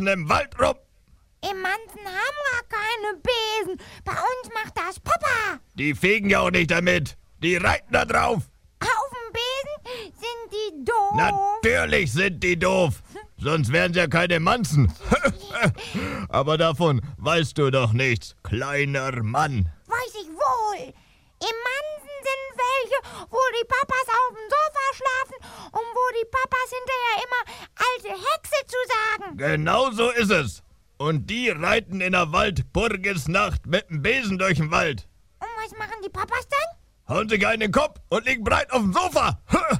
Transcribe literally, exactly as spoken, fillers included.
Besen im Wald rum. Im Mansen haben wir keine Besen. Bei uns macht das Papa. Die fegen ja auch nicht damit. Die reiten da drauf. Auf dem Besen sind die doof. Natürlich sind die doof. Sonst wären sie ja keine Manzen. Aber davon weißt du doch nichts, kleiner Mann. Weiß ich wohl. Im Mansen sind welche, wo die Papas auf dem Sofa schlafen und wo die Papas hinterher immer alte Hexe zu sagen. Genau so ist es. Und die reiten in der Waldburgisnacht mit dem Besen durch den Wald. Und was machen die Papas dann? Hauen sich einen in den Kopf und liegen breit auf dem Sofa.